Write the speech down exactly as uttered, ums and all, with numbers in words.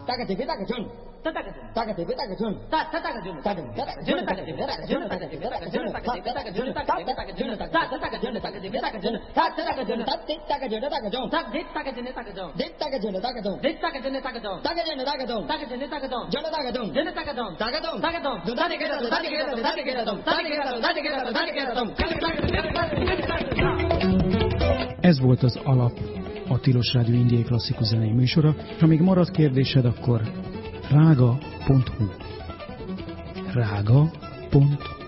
Ez volt az Alap, a Tilos Rádió indiai klasszikus zenei műsora. Ha még marad kérdésed, akkor rága pont hu rága pont hu